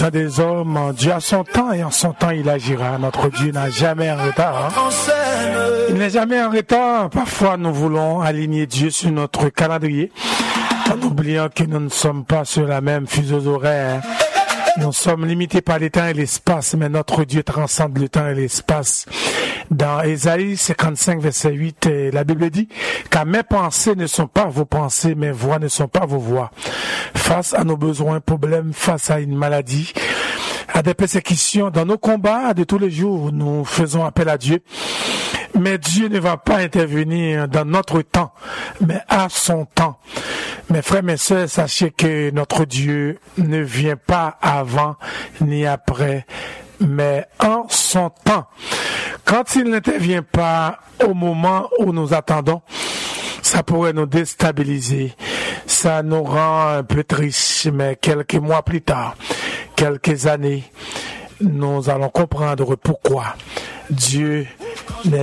Des hommes, Dieu a son temps et en son temps il agira. Notre Dieu n'a jamais en retard. Il n'est jamais en retard. Parfois nous voulons aligner Dieu sur notre calendrier en oubliant que nous ne sommes pas sur la même fuseau horaire. Nous sommes limités par le temps et l'espace, mais notre Dieu transcende le temps et l'espace. Dans Ésaïe 55, verset 8, la Bible dit « Car mes pensées ne sont pas vos pensées, mes voix ne sont pas vos voix. » Face à nos besoins, problèmes, face à une maladie, à des persécutions, dans nos combats de tous les jours, nous faisons appel à Dieu. Mais Dieu ne va pas intervenir dans notre temps, mais à son temps. Mes frères, mes sœurs, sachez que notre Dieu ne vient pas avant ni après, mais en son temps. Quand il n'intervient pas au moment où nous attendons, ça pourrait nous déstabiliser. Ça nous rend un peu tristes, mais quelques mois plus tard, quelques années, nous allons comprendre pourquoi Dieu n'est